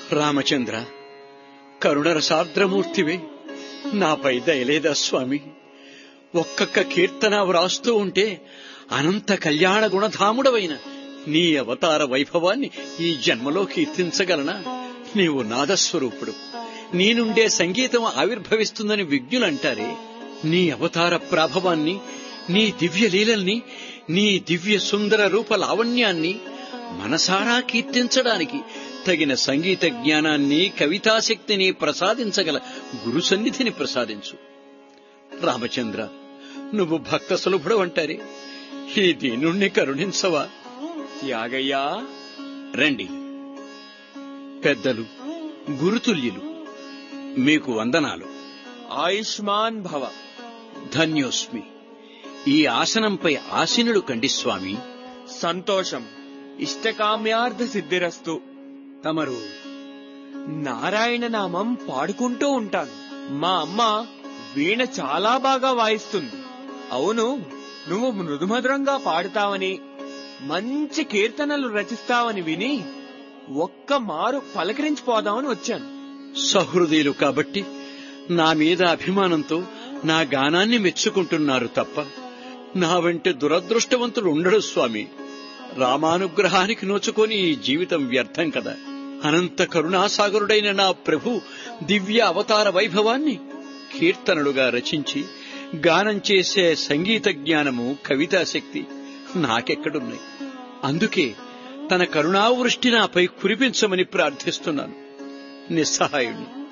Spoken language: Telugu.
రామచంద్ర, కరుణరసార్ద్రమూర్తివే, నాపై దయలేదా స్వామి? ఒక్కొక్క కీర్తన వ్రాస్తూ ఉంటే అనంత కళ్యాణ గుణధాముడవైన నీ అవతార వైభవాన్ని ఈ జన్మలో కీర్తించగలనా? నీవు నాదస్వరూపుడు, నీ నుండే సంగీతం ఆవిర్భవిస్తుందని విజ్ఞులంటారే. నీ అవతార ప్రాభవాన్ని, నీ దివ్య లీలల్ని, నీ దివ్య సుందర రూప లావణ్యాన్ని మనసారా కీర్తించడానికి తగిన సంగీత జ్ఞానాన్ని, కవితాశక్తిని ప్రసాదించగల గురు సన్నిధిని ప్రసాదించు. రామచంద్ర, నువ్వు భక్త సులభుడవంటారే, ఈ దీనుణ్ణి కరుణించవా? త్యాగయ్యా, రండి. పెద్దలు, గురుతుల్యులు, మీకు వందనాలు. ఆయుష్మాన్ భవ. ధన్యోస్మి. ఈ ఆసనంపై ఆసీనుడు కండి స్వామి. సంతోషం. ఇష్టకామ్యార్థ సిద్ధిరస్తు. తమరు? నారాయణ నామం పాడుకుంటూ ఉంటాను. మా అమ్మ వీణ చాలా బాగా వాయిస్తుంది. అవును, నువ్వు మృదుమధురంగా పాడుతావని, మంచి కీర్తనలు రచిస్తావని విని ఒక్క మారు పలకరించిపోదామని వచ్చాను. సహృదయులు కాబట్టి నా మీద అభిమానంతో నా గానాన్ని మెచ్చుకుంటున్నారు తప్ప నా వంటి దురదృష్టవంతుడు ఉండడు స్వామి. రామానుగ్రహానికి నోచుకొని ఈ జీవితం వ్యర్థం కదా. అనంత కరుణాసాగరుడైన నా ప్రభు దివ్య అవతార వైభవాన్ని కీర్తనలుగా రచించి గానం చేసే సంగీత జ్ఞానము, కవితాశక్తి నాకెక్కడున్నాయి? అందుకే తన కరుణావృష్టి నాపై కురిపించమని ప్రార్థిస్తున్నాను. నిస్సహాయుణ్ణి.